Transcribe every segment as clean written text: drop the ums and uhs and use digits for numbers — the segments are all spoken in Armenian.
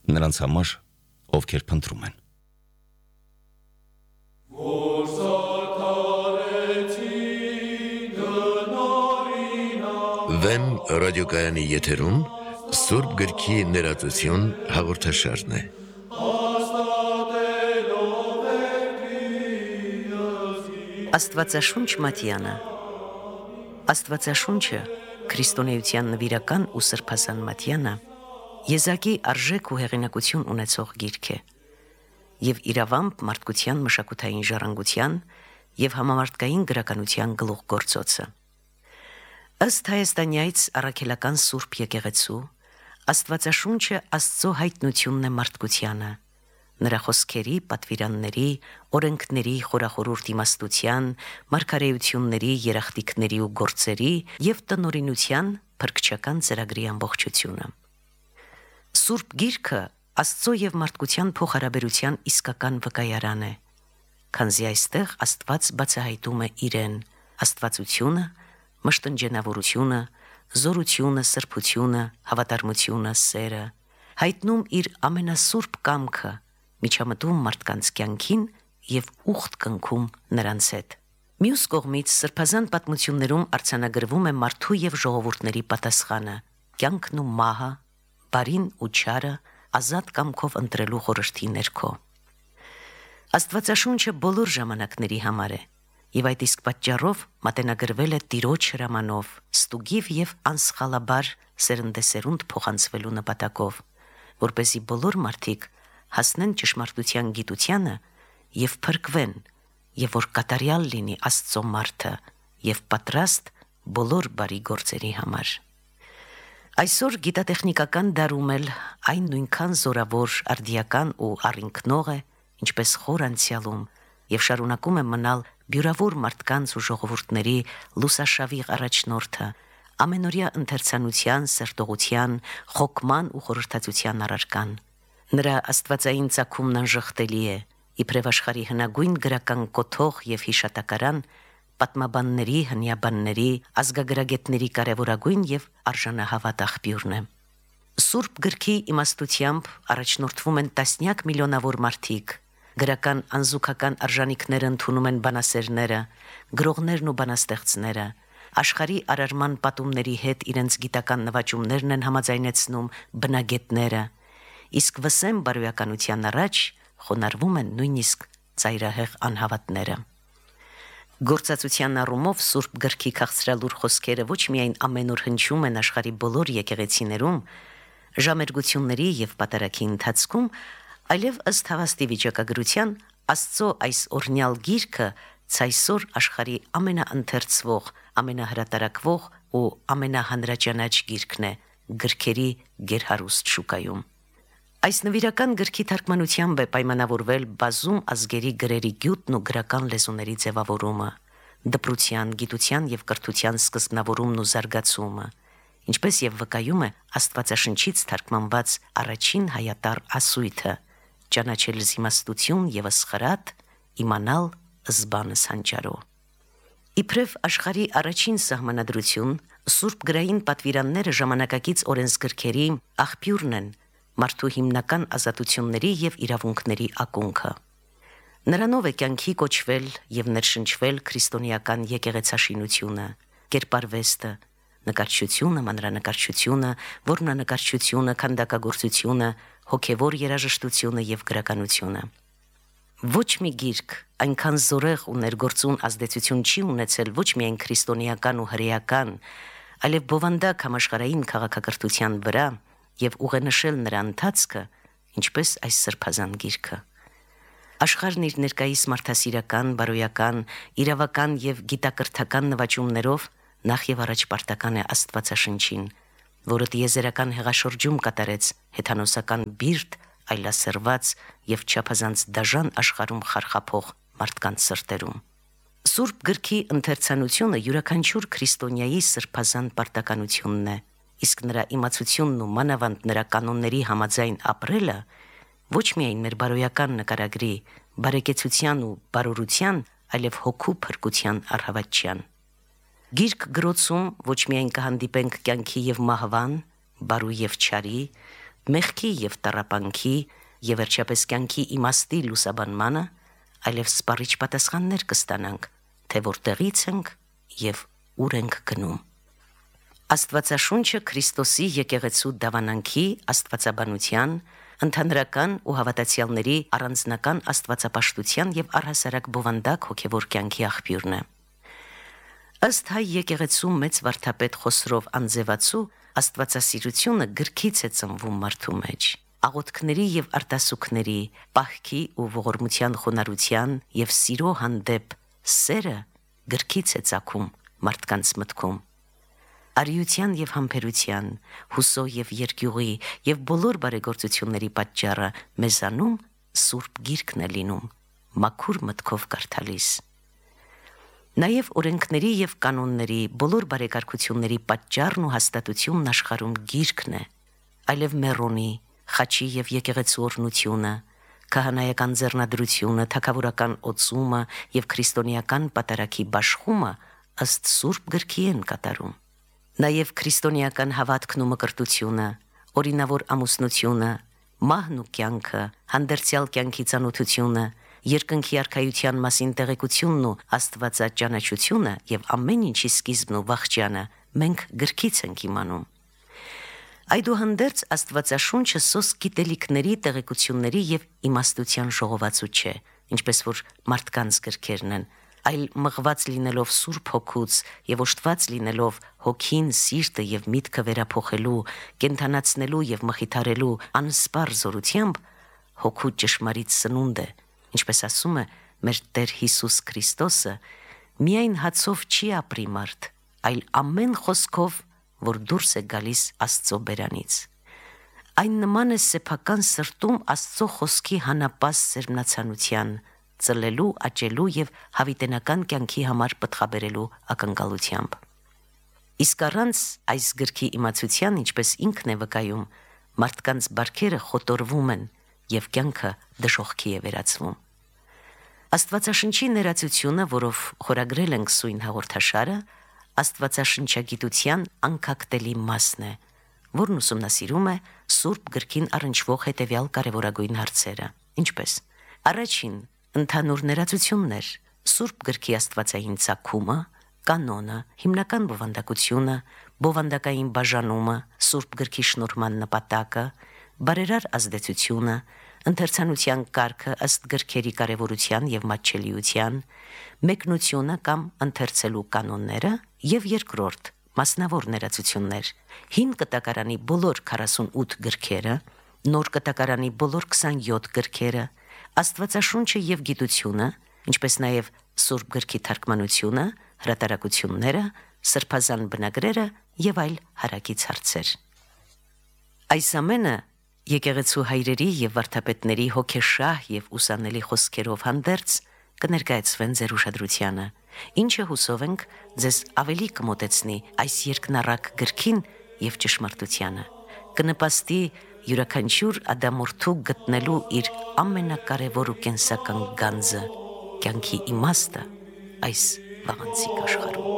նրանց համար, ովքեր փնտրում են։ Վեմ ռադիոկայանի եթերում Սուրբ գրքի ներածություն հաղորդաշարն է։ Աստվածաշունչ Մատյանը։ Աստվածաշունչը, քրիստոնեության նվիրական ու սրբազան Մատյանը, եզակի արժեք ու հեղինակություն ունեցող գիրք է և իրավամբ մարդկության մշակութային ժառանգության և համամարտկային գրականության գլուխգործոցը։ Ըստ հայաստանյաց առաքելական Սուրբ եկեղեցու, Աստվածաշունչը Աստծո հայտնությունն է մարդկությանը, նրա խոսքերի, պատվիրանների, օրենքների, խորախորուրդ իմաստության, մարգարեությունների, երախտիկների ու գործերի և տնօրինության փրկչական ծրագրի ամբողջությունը։ Սուրբ գիրքը Աստծո և մարդկության փոխհարաբերության իսկական վկայարան է, քանզի այստեղ Աստված բացահայտում է իրեն, աստվածությունը, մշտնջենավորությունը, զորությունը, սրբությունը, հավատարմությունը, սերը, հայտնում իր ամենասուրբ կամքը, միջամտում մարդկանց կյանքին և ուխտ կնքում նրանց հետ։ Մյուս կողմից սրբազան պատմություններում արձանագրվում է մարդու և ժողովուրդների պատասխանը, կյանքն ու մահը, բարին ու չարը ազատ կամքով ընտրելու խորհրդի ներքո։ Աստվածաշունչը բոլոր ժամանակների համար է, և այդ իսկ պատճառով մատենագրվել է Տիրոջ հրամանով, ստուգիվ և անսխալաբար սերնդեսերունդ փոխանցվելու նպատակով, որպեսզի բոլոր մարդիկ հասնեն ճշմարտության գիտությանը և փրկվեն, և որ կատարյալ լինի Աստծո մարդը և պատրաստ բոլոր բարի գործերի համար։ Այսօր գիտատեխնիկական դարում էլ այն նույնքան զորավոր, արդիական ու առինքնող է, ինչպես խոր անցյալում, և շարունակում է մնալ բյուրավոր մարդկանց ու ժողովուրդների լուսաշավիղ առաջնորդը, ամենօրյա ընթերցանության, սերտողության, խոկման ու խորհրդածության առարկան։ Նրա աստվածային ծագումն անժխտելի է, իբրև աշխարհի հնագույն գրական կոթող և հիշատակարան, պատմաբանների, հնյաբանների, ազգագրագետների կարևորագույն և արժանահավատ աղբյուրն է։ Սուրբ գրքի իմաստությամբ առաջնորդվում են տասնյակ միլիոնավոր մարդիկ, գրական անզուգական արժանիքները ընդունում են բանասերները, գրողներն ու բանաստեղծները, աշխարհի արարման պատումների հետ իրենց գիտական նվաճումներն են համաձայնեցնում բնագետները, իսկ վսեմ բարոյականության առաջ խոնարհվում են նույնիսկ ծայրահեղ անհավատները։ Գործածության առումով Սուրբ գրքի քաղցրալուր խոսքերը ոչ միայն ամենուր հնչում են աշխարհի բոլոր եկեղեցիներում, ժամերգությունների և պատարագի ընթացքում, այլև ըստ հավաստի վիճակագրության Աստծո այս օրհնյալ գիրքը ցայսօր աշխարհի ամենաընթերցվող, ամենահրատարակվող ու ամենահանրաճանաչ գիրքն է գրքերի գերհարուստ շուկայում։ Այս նվիրական գրքի թարգմանությամբ է պայմանավորվել բազում ազգերի գրերի գյուտն ու գրական լեզուների ձևավորումը, դպրության, գիտության և կրթության սկզբնավորումն ու զարգացումը, ինչպես և վկայում է Աստվածաշնչից թարգմանված առաջին հայատառ ասույթը՝ ճանաչել զիմաստություն ևս խրատ, իմանալ զբանս հանճարո։ Իբրև աշխարհի առաջին սահմանադրություն, սուրբ գրային պատվիրանները ժամանակակից օրենսգրքերի աղբյուրն են, մարդու հիմնական ազատությունների և իրավունքների ակունքը։ Նրանով է կյանքի կոչվել և ներշնչվել քրիստոնեական եկեղեցաշինությունը, կերպարվեստը, նկարչությունը, մանրանկարչությունը, որմնանկարչությունը, քանդակագործությունը, հոգևոր երաժշտությունը և գրականությունը։ Ոչ մի գիրք այնքան զորեղ ու ներգործուն ազդեցություն չի ունեցել ոչ միայն քրիստոնեական ու հրեական, այլև բովանդակ համաշխարհային քաղաքակրթության վրա և ուղենշել նրա ընթացքը, ինչպես այս սրբազան գիրքը։ Աշխարհն իր ներկայիս մարդասիրական, բարոյական, իրավական և գիտակրթական նվաճումներով նախ և առաջ պարտական է Աստվածաշնչին, որը տիեզերական հեղաշրջում կատարեց հեթանոսական բիրտ, այլասերված և չափազանց դաժան աշխարհում խարխափող մարդկանց սրտերում։ Սուրբ գրքի ընթերցանությունը յուրաքանչյուր քրիստոնյայի սրբազան պարտականությունն է, իսկ նրա իմացությունն ու մանավանդ նրա կանոնների համաձայն ապրելը ոչ միայն մեր բարոյական նկարագրի, բարեկեցության ու բարօրության, այլև հոգու փրկության առհավատչյան։ Գիրք գրոցում ոչ միայն կհանդիպենք կյանքի և մահվան, բարու և չարի, մեղքի եւ տառապանքի եւ վերջապես կյանքի իմաստի լուսաբանմանը, այլև սպառիչ պատասխաններ կստանանք, թե որտեղից ենք եւ ուր ենք գնում։ Աստվածաշունչը Քրիստոսի եկեղեցու դավանանքի, աստվածաբանության, ընդհանրական ու հավատացյալների առանձնական աստվածապաշտության եւ առհասարակ բովանդակ հոգեվոր կյանքի աղբյուրն է։ Ըստ հայ եկեղեցու մեծ վարդապետ Խոսրով Անձևացու, աստվածասիրությունը գրքից է ծնվում մարդու մեջ։ Աղոթքների եւ արտասուքների, պահքի ու ողորմության խոնարհության եւ սիրո հանդեպ սերը գրքից է ծագում մարդկանց մտքում։ Արիության եւ համբերության, հուսո եւ երկյուղի եւ բոլոր բարեգործությունների պատճառը մեզանում Սուրբ Գիրքն է լինում, մաքուր մտքով կարդալիս։ Նաեւ օրենքների եւ կանոնների, բոլոր բարեկարգությունների պատճառն ու հաստատությունն աշխարհում Գիրքն է, այլև Մերոնի, խաչի եւ եկեղեցու օրհնությունը, քահանայական ձեռնադրությունը, թագավորական օծումը եւ քրիստոնեական պատարագի բաշխումը ըստ Սուրբ Գրքի են կատարում։ Նաեւ քրիստոնեական հավատքն ու մկրտությունը, օրինավոր ամուսնությունը, մահն ու կյանքը, հանդերձյալ կյանքի ծանոթությունը, երկնքի արքայության մասին տեղեկությունն ու աստվածաճանաչությունը եւ ամեն ինչի սկիզբն ու վախճանը մենք գրքից ենք իմանում։ Այդուհանդերձ Աստվածաշունչը սոս գիտելիքների, տեղեկությունների եւ իմաստության ժողովածու չէ, ինչպես որ մարդկանց գրքերն են, այլ մղված լինելով Սուրբ Հոգուց եւ օժտված լինելով հոգին, սիրտը եւ միտքը վերափոխելու, կենթանացնելու եւ մխիթարելու անսպառ զորությամբ հոգու ճշմարիտ սնունդ է, ինչպես ասում է մեր Տեր Հիսուս Քրիստոսը, միայն հացով չի ապրի մարդ, այլ ամեն խոսքով, որ դուրս է գալիս Աստծո բերանից։ Այն նման է սեփական սրտում Աստծո խոսքի հանապաս սերմնացանության, ծլելու, աճելու եւ հավիտենական կյանքի համար պտղաբերելու ակնկալությամբ։ Իսկ առանց այս գրքի իմացության, ինչպես ինքն է վկայում, մարդկանց բարքերը խոտորվում են եւ կյանքը դժոխքի է վերածվում։ Աստվածաշնչի ներածությունը, որով խորագրել ենք սույն հաղորդաշարը, աստվածաշնչագիտության անկախտելի մասն է, որն ուսումնասիրում է Սուրբ Գրքին առնչվող հետևյալ կարևորագույն հարցերը, ինչպես առաջին ընդհանուր ներածություններ, Սուրբ Գրքի աստվածային ծագումը, կանոնը, հիմնական բովանդակությունը, բովանդակային բաժանումը, Սուրբ Գրքի շնորհման նպատակը, բարերար ազդեցությունը, ընթերցանության կարգը ըստ գրքերի կարևորության եւ մատչելիության, մեկնությունը կամ ընթերցելու կանոնները եւ երկրորդ մասնավոր ներածություններ, հին կտակարանի բոլոր 48 գրքերը, նոր կտակարանի բոլոր 27 գրքերը, Աստվածաշունչը եւ գիտությունը, ինչպես նաեւ Սուրբ Գրքի թարգմանությունը, հրատարակությունները, սրբազան բնագրերը եւ այլ հարակից հարցեր։ Այս ամենը եկեղեցու հայրերի եւ վարդապետների հոգեշահ եւ ուսանելի խոսքերով հանդերձ կներկայացվեն ձեր ուշադրությանը, ինչը հուսով ենք ձեզ ավելի կմոտեցնի այս երկնառակ գրքին եւ ճշմարտությանը, կնպաստի յուրաքանչյուր ադամորդու գտնելու իր ամենակարևոր ու կենսական գանձը, կյանքի իմաստը այս վաղանցիկ աշխարհում։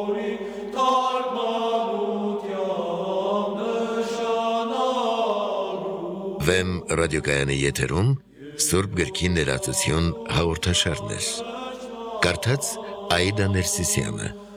Վեմ ռադիոկայանի եթերում Սուրբ Գրքի ներածություն հաղորդաշարներ։ Կարդաց Աիդա Ներսիսյանը,